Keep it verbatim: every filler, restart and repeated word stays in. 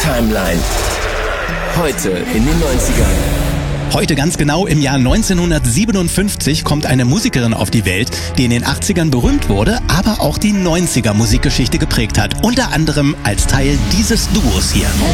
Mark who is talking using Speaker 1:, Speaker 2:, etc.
Speaker 1: Timeline. Heute in den neunzigern.
Speaker 2: Heute ganz genau im Jahr neunzehnhundertsiebenundfünfzig kommt eine Musikerin auf die Welt, die in den achtzigern berühmt wurde, aber auch die neunziger Musikgeschichte geprägt hat. Unter anderem als Teil dieses Duos hier.